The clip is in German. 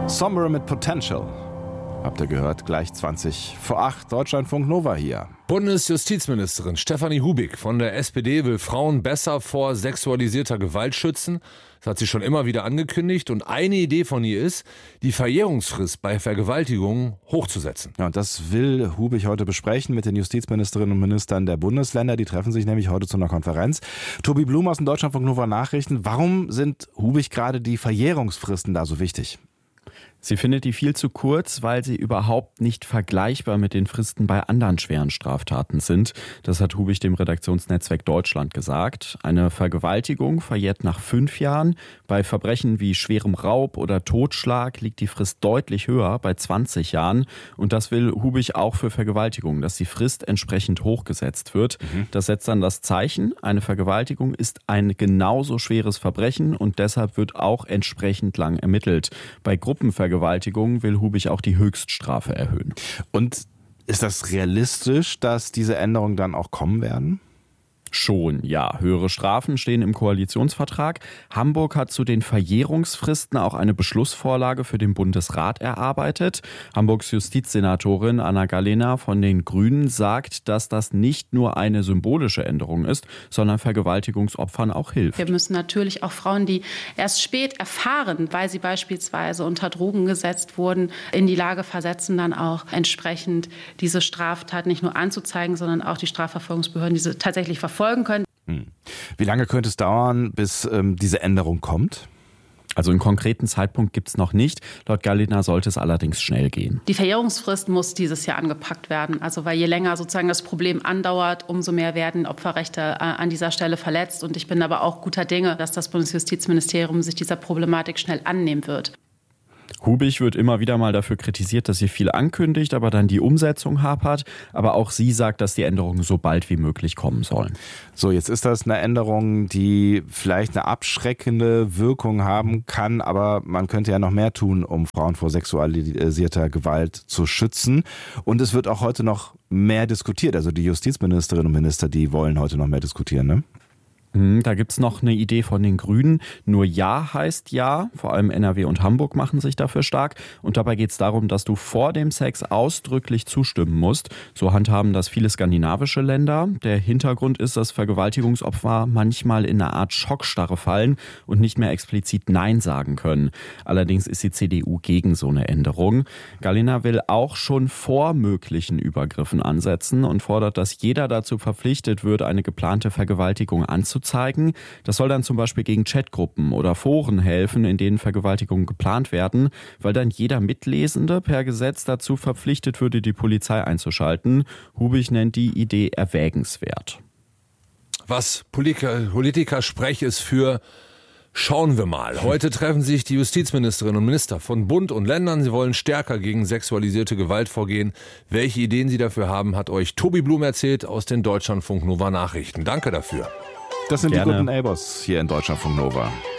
Somewhere mit Potential. Habt ihr gehört? Gleich 20 vor 8. Deutschlandfunk Nova hier. Bundesjustizministerin Stefanie Hubig von der SPD will Frauen besser vor sexualisierter Gewalt schützen. Das hat sie schon immer wieder angekündigt. Und eine Idee von ihr ist, die Verjährungsfrist bei Vergewaltigungen hochzusetzen. Ja, und das will Hubig heute besprechen mit den Justizministerinnen und Ministern der Bundesländer. Die treffen sich nämlich heute zu einer Konferenz. Tobi Blum aus den Deutschlandfunk Nova Nachrichten. Warum sind Hubig gerade die Verjährungsfristen da so wichtig? Sie findet die viel zu kurz, weil sie überhaupt nicht vergleichbar mit den Fristen bei anderen schweren Straftaten sind. Das hat Hubig dem Redaktionsnetzwerk Deutschland gesagt. Eine Vergewaltigung verjährt nach 5 Jahren. Bei Verbrechen wie schwerem Raub oder Totschlag liegt die Frist deutlich höher, bei 20 Jahren. Und das will Hubig auch für Vergewaltigung, dass die Frist entsprechend hochgesetzt wird. Das setzt dann das Zeichen, eine Vergewaltigung ist ein genauso schweres Verbrechen und deshalb wird auch entsprechend lang ermittelt. Bei Gruppenvergewaltigungen will Hubig auch die Höchststrafe erhöhen. Und ist das realistisch, dass diese Änderungen dann auch kommen werden? Schon, ja. Höhere Strafen stehen im Koalitionsvertrag. Hamburg hat zu den Verjährungsfristen auch eine Beschlussvorlage für den Bundesrat erarbeitet. Hamburgs Justizsenatorin Anna Gallina von den Grünen sagt, dass das nicht nur eine symbolische Änderung ist, sondern Vergewaltigungsopfern auch hilft. Wir müssen natürlich auch Frauen, die erst spät erfahren, weil sie beispielsweise unter Drogen gesetzt wurden, in die Lage versetzen, dann auch entsprechend diese Straftat nicht nur anzuzeigen, sondern auch die Strafverfolgungsbehörden diese tatsächlich verfolgen können. Wie lange könnte es dauern, bis diese Änderung kommt? Also einen konkreten Zeitpunkt gibt es noch nicht. Laut Gallina sollte es allerdings schnell gehen. Die Verjährungsfrist muss dieses Jahr angepackt werden. Also weil je länger sozusagen das Problem andauert, umso mehr werden Opferrechte an dieser Stelle verletzt. Und ich bin aber auch guter Dinge, dass das Bundesjustizministerium sich dieser Problematik schnell annehmen wird. Hubig wird immer wieder mal dafür kritisiert, dass sie viel ankündigt, aber dann die Umsetzung hapert. Aber auch sie sagt, dass die Änderungen so bald wie möglich kommen sollen. So, jetzt ist das eine Änderung, die vielleicht eine abschreckende Wirkung haben kann, aber man könnte ja noch mehr tun, um Frauen vor sexualisierter Gewalt zu schützen. Und es wird auch heute noch mehr diskutiert. Also die Justizministerinnen und Minister, die wollen heute noch mehr diskutieren, ne? Da gibt's noch eine Idee von den Grünen. Nur Ja heißt Ja. Vor allem NRW und Hamburg machen sich dafür stark. Und dabei geht's darum, dass du vor dem Sex ausdrücklich zustimmen musst. So handhaben das viele skandinavische Länder. Der Hintergrund ist, dass Vergewaltigungsopfer manchmal in eine Art Schockstarre fallen und nicht mehr explizit Nein sagen können. Allerdings ist die CDU gegen so eine Änderung. Gallina will auch schon vor möglichen Übergriffen ansetzen und fordert, dass jeder dazu verpflichtet wird, eine geplante Vergewaltigung anzuzeigen. Das soll dann zum Beispiel gegen Chatgruppen oder Foren helfen, in denen Vergewaltigungen geplant werden, weil dann jeder Mitlesende per Gesetz dazu verpflichtet würde, die Polizei einzuschalten. Hubig nennt die Idee erwägenswert. Was Politiker sprech ist für schauen wir mal. Heute treffen sich die Justizministerinnen und Minister von Bund und Ländern. Sie wollen stärker gegen sexualisierte Gewalt vorgehen. Welche Ideen sie dafür haben, hat euch Tobi Blum erzählt aus den Deutschlandfunk Nova Nachrichten. Danke dafür. Das sind Gerne. die guten Neighbors hier in Deutschlandfunk Nova.